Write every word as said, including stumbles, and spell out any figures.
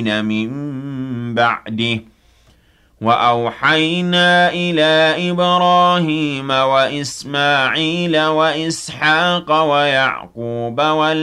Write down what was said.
من بعده وأوحينا إلى إبراهيم وإسماعيل وإسحاق ويعقوب